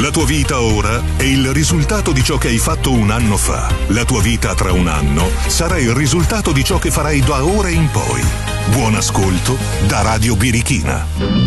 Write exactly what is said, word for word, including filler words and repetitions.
La tua vita ora è il risultato di ciò che hai fatto un anno fa. La tua vita tra un anno sarà il risultato di ciò che farai da ora in poi. Buon ascolto da Radio Birichina.